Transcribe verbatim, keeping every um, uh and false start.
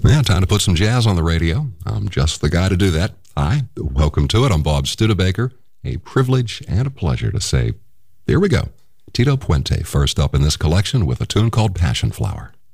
Yeah, time to put some jazz on the radio. I'm just the guy to do that. Hi, welcome to it. I'm Bob Studebaker. A privilege and a pleasure to say, here we go. Tito Puente first up in this collection with a tune called Passion Flower.